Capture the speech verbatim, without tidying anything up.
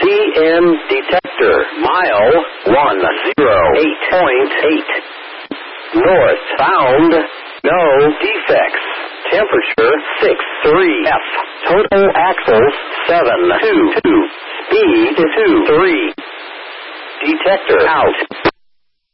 P M detector. Mile one oh eight point eight. North bound. No defects. Temperature six three F. Total axles seven two two. Speed two three. Detector out.